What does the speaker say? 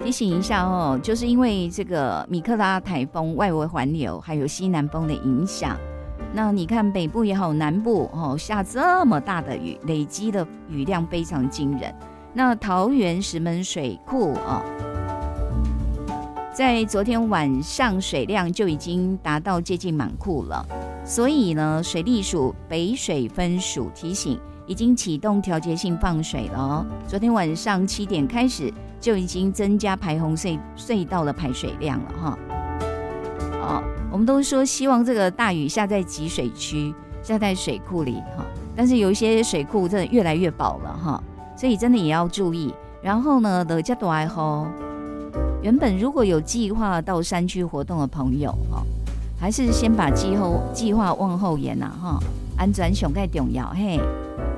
提醒一下哦，就是因为这个米克拉台风外围环流还有西南风的影响，那你看北部也好，南部下这么大的雨，累积的雨量非常惊人。那桃园石门水库在昨天晚上水量就已经达到接近满库了，所以呢，水利署北水分署提醒，已经启动调节性放水了哦。昨天晚上7点开始就已经增加排洪隧道的排水量了哈。我们都说希望这个大雨下在集水区，下在水库里哈，但是有一些水库真的越来越饱了哈，所以真的也要注意。然后呢，落这大雨，原本如果有计划到山区活动的朋友哈，还是先把计划往后延呐哈，安全上最重要嘿。